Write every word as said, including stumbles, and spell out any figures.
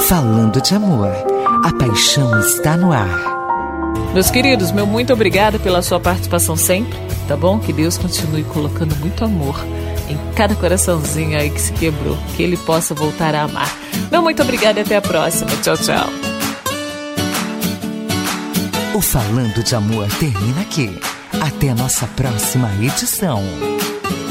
Falando de amor, a paixão está no ar. Meus queridos, meu muito obrigada pela sua participação sempre, tá bom? Que Deus continue colocando muito amor em cada coraçãozinho aí que se quebrou, que Ele possa voltar a amar. Meu muito obrigada e até a próxima. Tchau, tchau. O Falando de Amor termina aqui. Até a nossa próxima edição.